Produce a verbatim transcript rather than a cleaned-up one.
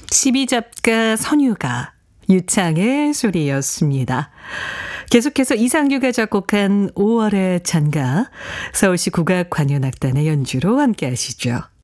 십이잡가 선유가, 유창의 소리였습니다. 계속해서 이상규가 작곡한 오월의 찬가, 서울시 국악관현악단의 연주로 함께 하시죠.